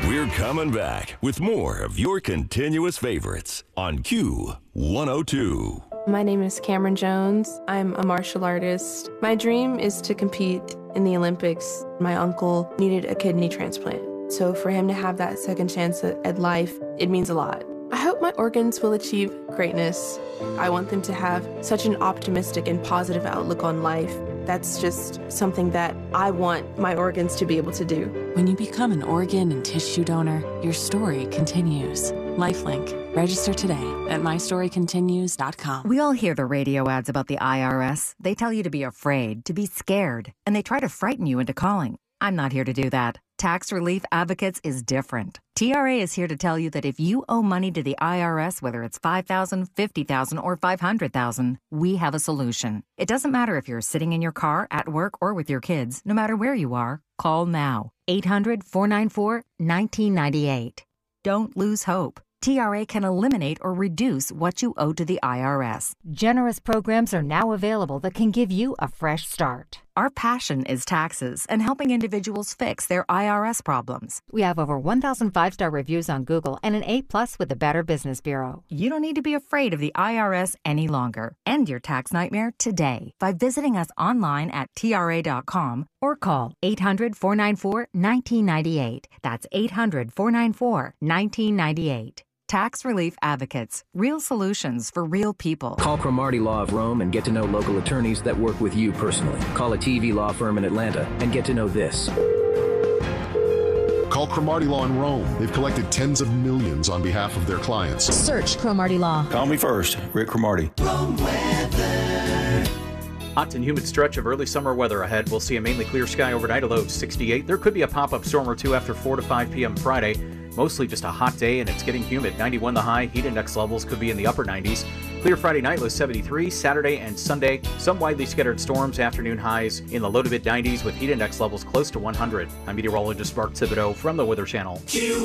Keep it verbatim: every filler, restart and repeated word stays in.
We're coming back with more of your continuous favorites on Q one oh two. My name is Cameron Jones. I'm a martial artist. My dream is to compete in the Olympics. My uncle needed a kidney transplant. So for him to have that second chance at, at life, it means a lot. I hope my organs will achieve greatness. I want them to have such an optimistic and positive outlook on life. That's just something that I want my organs to be able to do. When you become an organ and tissue donor, your story continues. Lifelink. Register today at my story continues dot com. We all hear the radio ads about the I R S. They tell you to be afraid, to be scared, and they try to frighten you into calling. I'm not here to do that. Tax Relief Advocates is different. T R A is here to tell you that if you owe money to the I R S, whether it's five thousand dollars, fifty thousand dollars, or five hundred thousand dollars, we have a solution. It doesn't matter if you're sitting in your car, at work, or with your kids. No matter where you are, call now. eight hundred, four nine four, one nine nine eight. Don't lose hope. T R A can eliminate or reduce what you owe to the I R S. Generous programs are now available that can give you a fresh start. Our passion is taxes and helping individuals fix their I R S problems. We have over one thousand five-star reviews on Google and an A plus with the Better Business Bureau. You don't need to be afraid of the I R S any longer. End your tax nightmare today by visiting us online at T R A dot com or call eight hundred, four nine four, one nine nine eight. That's eight hundred, four nine four, one nine nine eight. Tax Relief Advocates. Real solutions for real people. Call Cromartie Law of Rome and get to know local attorneys that work with you personally. Call a T V law firm in Atlanta and get to know this. Call Cromartie Law in Rome. They've collected tens of millions on behalf of their clients. Search Cromartie Law. Call me first, Rick Cromartie. Rome weather. Hot and humid stretch of early summer weather ahead. We'll see a mainly clear sky overnight, a low of sixty-eight. There could be a pop-up storm or two after four to five p.m. Friday. Mostly just a hot day, and it's getting humid. ninety-one the high. Heat index levels could be in the upper nineties. Clear Friday night, low seventy-three. Saturday and Sunday, some widely scattered storms. Afternoon highs in the low to mid nineties with heat index levels close to one hundred. I'm meteorologist Mark Thibodeau from the Weather Channel. Q